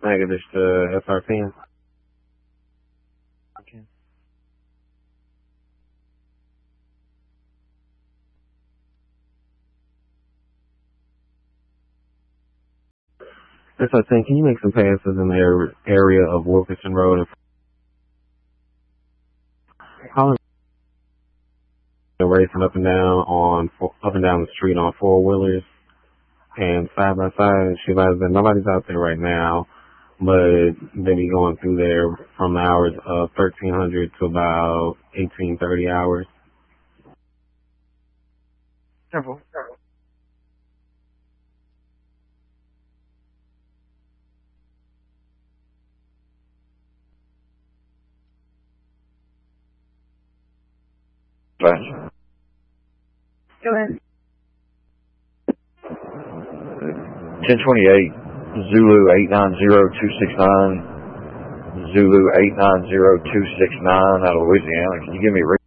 Negative to SRP. Okay. SR10, can you make some passes in the area of Wilkerson Road? Calling racing up and down the street on four-wheelers and side by side. She advised that nobody's out there right now, but they be going through there from the hours of 1300 to about 1830 hours. Careful. Go ahead. 1028, Zulu 890269, Zulu 890269 out of Louisiana. Can you give me